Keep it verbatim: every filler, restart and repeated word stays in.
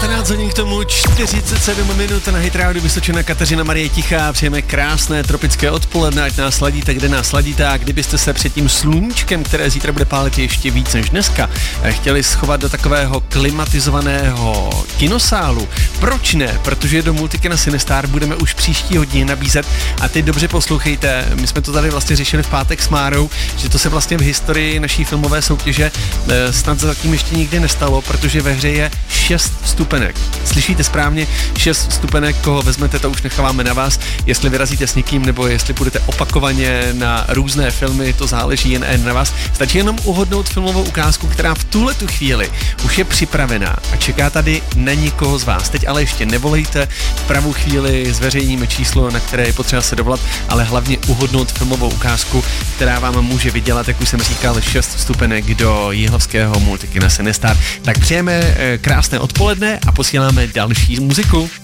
devatenáct hodin k tomu, čtyřicet sedm minut na Hit Radio Vysočina, Kateřina Marie Tichá. Přejeme krásné tropické odpoledne, ať nás ladíte, kde nás ladíte. A kdybyste se před tím sluníčkem, které zítra bude pálit ještě víc než dneska, chtěli schovat do takového klimatizovaného kinosálu, proč ne? Protože do Multikina Cinestar budeme už příští hodině nabízet. A teď dobře poslouchejte, my jsme to tady vlastně řešili v pátek s Márou, že to se vlastně v historii naší filmové soutěže snad zatím ještě nikdy nestalo, protože ve hře je šest vstupenek. Slyšíte správně, šest vstupenek, koho vezmete, to už necháváme na vás, jestli vyrazíte s někým, nebo jestli půjdete opakovaně na různé filmy, to záleží jen na vás. Stačí jenom uhodnout filmovou ukázku, která v tuhle tu chvíli už je připravená a čeká tady na nikoho z vás. Teď ale ještě nevolejte, v pravou chvíli zveřejníme číslo, na které je potřeba se dovolat, ale hlavně uhodnout filmovou ukázku, která vám může vydělat, jak už jsem říkal, šest vstupenek do jihlavského Multikina Cinestar. Tak přejeme krásné odpoledne a posíláme další muziku.